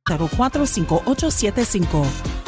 045875.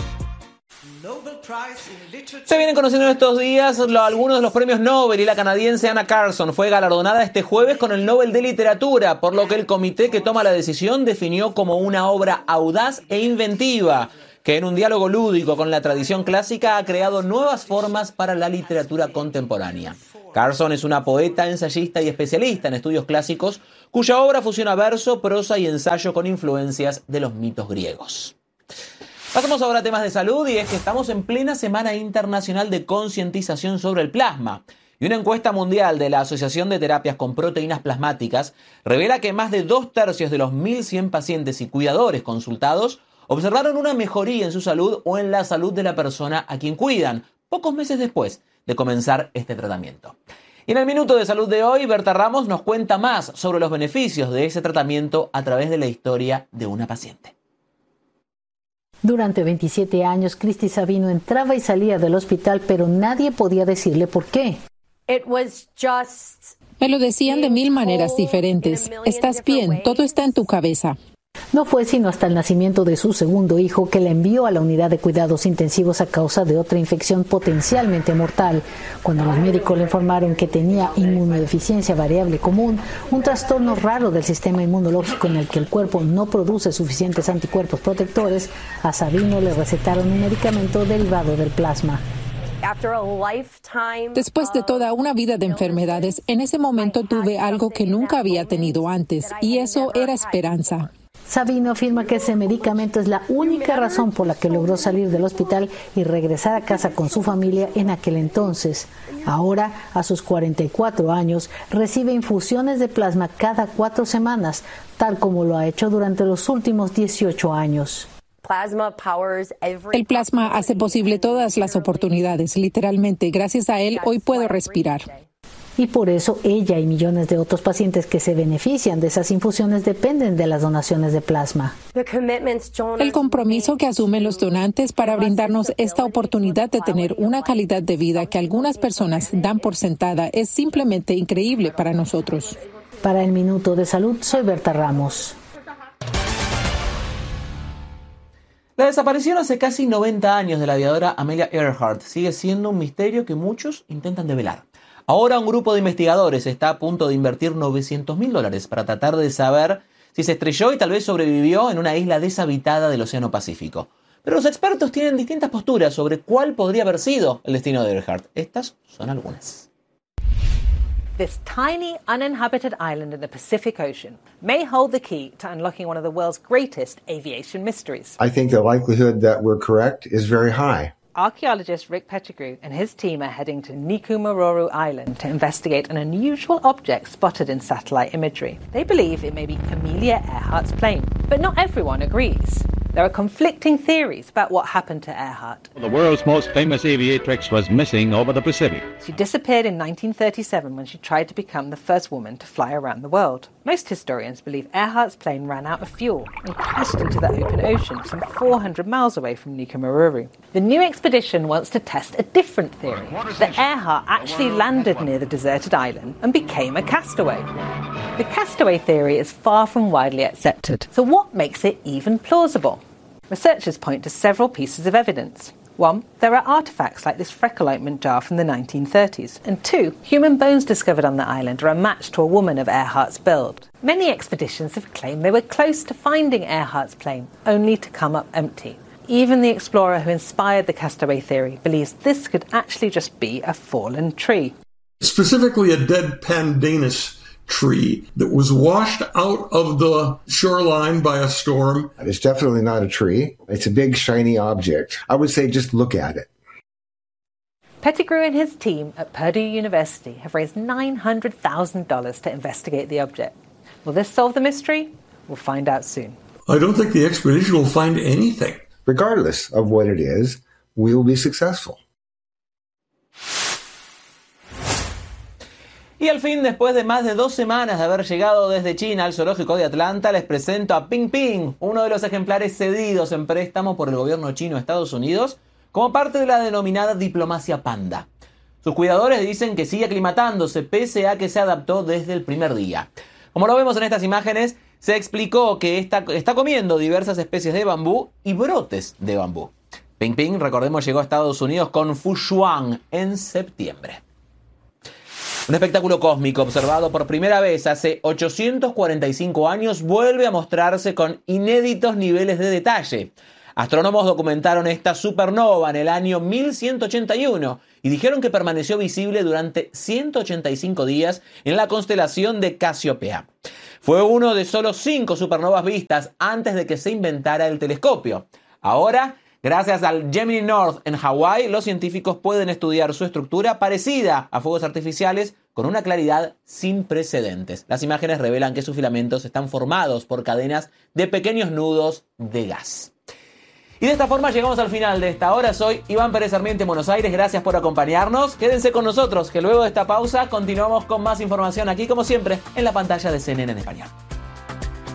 Se vienen conociendo en estos días algunos de los premios Nobel y la canadiense Anna Carson fue galardonada este jueves con el Nobel de Literatura, por lo que el comité que toma la decisión definió como una obra audaz e inventiva, que en un diálogo lúdico con la tradición clásica ha creado nuevas formas para la literatura contemporánea. Carson es una poeta, ensayista y especialista en estudios clásicos, cuya obra fusiona verso, prosa y ensayo con influencias de los mitos griegos. Pasamos ahora a temas de salud, y es que estamos en plena Semana Internacional de Concientización sobre el Plasma. Y una encuesta mundial de la Asociación de Terapias con Proteínas Plasmáticas revela que más de 2/3 de los 1.100 pacientes y cuidadores consultados observaron una mejoría en su salud o en la salud de la persona a quien cuidan, pocos meses después de comenzar este tratamiento. Y en el Minuto de Salud de hoy, Berta Ramos nos cuenta más sobre los beneficios de ese tratamiento a través de la historia de una paciente. Durante 27 años, Cristi Sabino entraba y salía del hospital, pero nadie podía decirle por qué. Me lo decían de 1000 maneras diferentes. Estás bien, todo está en tu cabeza. No fue sino hasta el nacimiento de su segundo hijo que la envió a la unidad de cuidados intensivos a causa de otra infección potencialmente mortal. Cuando los médicos le informaron que tenía inmunodeficiencia variable común, un trastorno raro del sistema inmunológico en el que el cuerpo no produce suficientes anticuerpos protectores, a Sabino le recetaron un medicamento derivado del plasma. Después de toda una vida de enfermedades, en ese momento tuve algo que nunca había tenido antes, y eso era esperanza. Sabino afirma que ese medicamento es la única razón por la que logró salir del hospital y regresar a casa con su familia en aquel entonces. Ahora, a sus 44 años, recibe infusiones de plasma cada 4 semanas, tal como lo ha hecho durante los últimos 18 años. El plasma hace posible todas las oportunidades. Literalmente, gracias a él, hoy puedo respirar. Y por eso ella y millones de otros pacientes que se benefician de esas infusiones dependen de las donaciones de plasma. El compromiso que asumen los donantes para brindarnos esta oportunidad de tener una calidad de vida que algunas personas dan por sentada es simplemente increíble para nosotros. Para el Minuto de Salud, soy Berta Ramos. La desaparición hace casi 90 años de la aviadora Amelia Earhart sigue siendo un misterio que muchos intentan develar. Ahora un grupo de investigadores está a punto de invertir $900.000 para tratar de saber si se estrelló y tal vez sobrevivió en una isla deshabitada del Océano Pacífico. Pero los expertos tienen distintas posturas sobre cuál podría haber sido el destino de Earhart. Estas son algunas. This tiny, uninhabited island in the Pacific Ocean may hold the key to unlocking one of the world's greatest aviation mysteries. I think the likelihood that we're correct is very high. Archaeologist Rick Pettigrew and his team are heading to Nikumaroro Island to investigate an unusual object spotted in satellite imagery. They believe it may be Amelia Earhart's plane, but not everyone agrees. There are conflicting theories about what happened to Earhart. The world's most famous aviatrix was missing over the Pacific. She disappeared in 1937 when she tried to become the first woman to fly around the world. Most historians believe Earhart's plane ran out of fuel and crashed into the open ocean some 400 miles away from Nikumaroro. The new expedition wants to test a different theory, that Earhart actually landed near the deserted island and became a castaway. The castaway theory is far from widely accepted, so what makes it even plausible? Researchers point to several pieces of evidence. 1, there are artifacts like this freckle ointment jar from the 1930s. And 2, human bones discovered on the island are a match to a woman of Earhart's build. Many expeditions have claimed they were close to finding Earhart's plane, only to come up empty. Even the explorer who inspired the castaway theory believes this could actually just be a fallen tree. Specifically a dead pandanus tree that was washed out of the shoreline by a storm. It's definitely not a tree. It's a big, shiny object. I would say just look at it. Pettigrew and his team at Purdue University have raised $900,000 to investigate the object. Will this solve the mystery? We'll find out soon. I don't think the expedition will find anything. Regardless of what it is, we will be successful. Y al fin, después de más de 2 semanas de haber llegado desde China al zoológico de Atlanta, les presento a Ping Ping, uno de los ejemplares cedidos en préstamo por el gobierno chino a Estados Unidos como parte de la denominada diplomacia panda. Sus cuidadores dicen que sigue aclimatándose pese a que se adaptó desde el primer día. Como lo vemos en estas imágenes, se explicó que está comiendo diversas especies de bambú y brotes de bambú. Ping Ping, recordemos, llegó a Estados Unidos con Fushuang en septiembre. Un espectáculo cósmico observado por primera vez hace 845 años vuelve a mostrarse con inéditos niveles de detalle. Astrónomos documentaron esta supernova en el año 1181 y dijeron que permaneció visible durante 185 días en la constelación de Casiopea. Fue uno de solo 5 supernovas vistas antes de que se inventara el telescopio. Ahora, gracias al Gemini North en Hawái, los científicos pueden estudiar su estructura parecida a fuegos artificiales con una claridad sin precedentes. Las imágenes revelan que sus filamentos están formados por cadenas de pequeños nudos de gas. Y de esta forma llegamos al final de esta hora. Soy Iván Pérez Sarmiento en Buenos Aires. Gracias por acompañarnos. Quédense con nosotros, que luego de esta pausa continuamos con más información aquí, como siempre, en la pantalla de CNN en español.